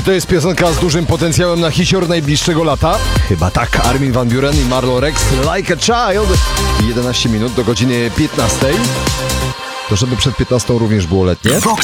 to jest piosenka z dużym potencjałem na hicior najbliższego lata? Chyba tak. Armin van Buuren i Marlo Rex, Like a Child. 11 minut do godziny 15. To żeby przed 15 również było letnie.